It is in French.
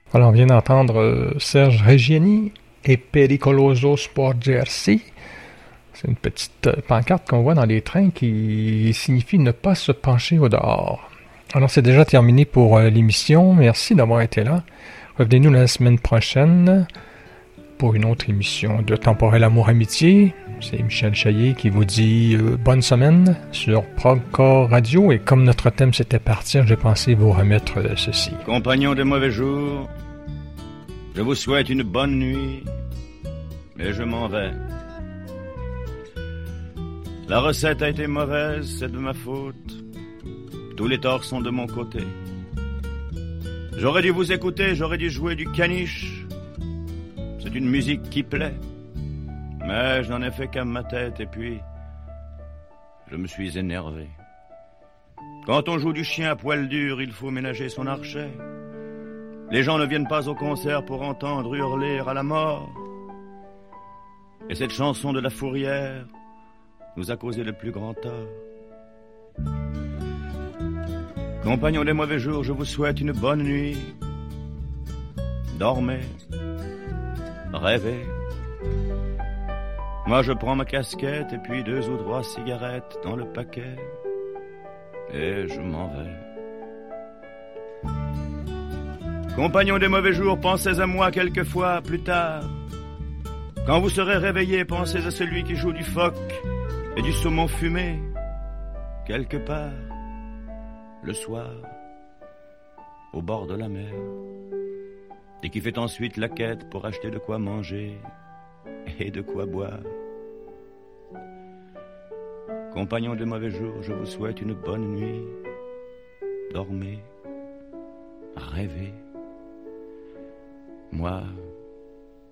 Alors, on vient d'entendre Serge Reggiani et Pericoloso Sport Jersey. C'est une petite pancarte qu'on voit dans les trains qui signifie ne pas se pencher au dehors. Alors, c'est déjà terminé pour l'émission. Merci d'avoir été là. Revenez-nous la semaine prochaine pour une autre émission de Temporel Amour Amitié. C'est Michel Chaillet qui vous dit bonne semaine sur Progcore Radio. Et comme notre thème c'était partir, j'ai pensé vous remettre ceci. Compagnons de mauvais jours, je vous souhaite une bonne nuit, et je m'en vais. La recette a été mauvaise, c'est de ma faute. Tous les torts sont de mon côté. J'aurais dû vous écouter, j'aurais dû jouer du caniche. C'est une musique qui plaît. Mais je n'en ai fait qu'à ma tête et puis je me suis énervé. Quand on joue du chien à poil dur, il faut ménager son archet. Les gens ne viennent pas au concert pour entendre hurler à la mort. Et cette chanson de la Fourrière nous a causé le plus grand tort. Compagnons des mauvais jours, je vous souhaite une bonne nuit. Dormez, rêvez. Moi je prends ma casquette et puis 2 ou 3 cigarettes dans le paquet et je m'en vais. Compagnons des mauvais jours, pensez à moi quelquefois plus tard. Quand vous serez réveillés, pensez à celui qui joue du phoque et du saumon fumé quelque part le soir au bord de la mer et qui fait ensuite la quête pour acheter de quoi manger et de quoi boire. Compagnons de mauvais jours, je vous souhaite une bonne nuit. Dormez, rêvez. Moi,